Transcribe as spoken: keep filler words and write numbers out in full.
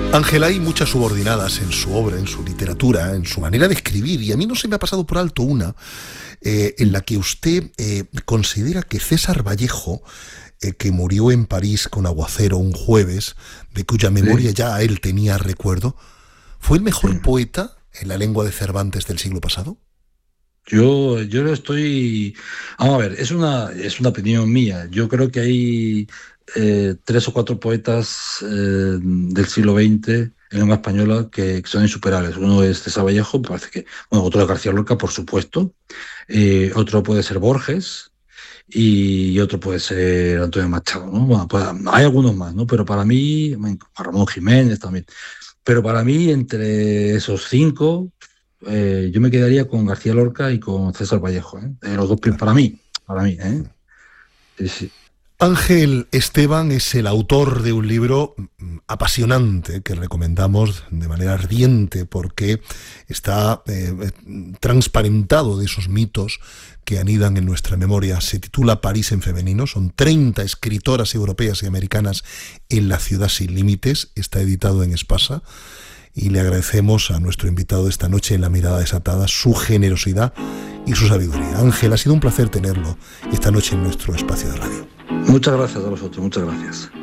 Ángel, hay muchas subordinadas en su obra, en su literatura, en su manera de escribir, y a mí no se me ha pasado por alto una eh, en la que usted eh, considera que César Vallejo, eh, que murió en París con aguacero un jueves, de cuya memoria Sí, ya él tenía recuerdo, ¿fue el mejor sí. poeta en la lengua de Cervantes del siglo pasado? Yo, yo lo estoy. Vamos a ver, es una, es una opinión mía. Yo creo que hay eh, tres o cuatro poetas eh, del siglo veinte en lengua española que, que son insuperables. Uno es César Vallejo, me parece que. Bueno, otro es García Lorca, por supuesto. Eh, otro puede ser Borges y otro puede ser Antonio Machado, ¿no? Bueno, pues, hay algunos más, ¿no? Pero para mí, bueno, Ramón Jiménez también. Pero para mí, entre esos cinco, eh, yo me quedaría con García Lorca y con César Vallejo, ¿eh? Eh, los dos, prim- para mí, para mí, ¿eh? Sí, sí. Ángel Esteban es el autor de un libro mm, apasionante que recomendamos de manera ardiente porque está eh, transparentado de esos mitos que anidan en nuestra memoria. Se titula París en femenino, son treinta escritoras europeas y americanas en la ciudad sin límites, está editado en Espasa y le agradecemos a nuestro invitado de esta noche en La Mirada Desatada su generosidad y su sabiduría. Ángel, ha sido un placer tenerlo esta noche en nuestro espacio de radio. Muchas gracias a vosotros, muchas gracias.